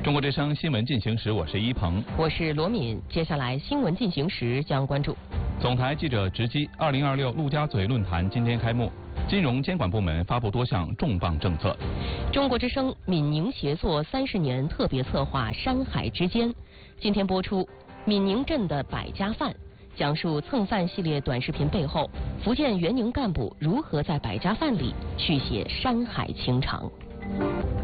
中国之声新闻进行时，我是一鹏， 我是罗敏。接下来新闻进行时将关注： 总台记者直击2026陆家嘴论坛今天开幕，金融监管部门发布多项重磅政策。 中国之声闽宁协作30年特别策划《山海之间》今天播出，闽宁镇的百家饭，讲述蹭饭系列短视频背后，福建援宁干部如何在百家饭里续写山海情长。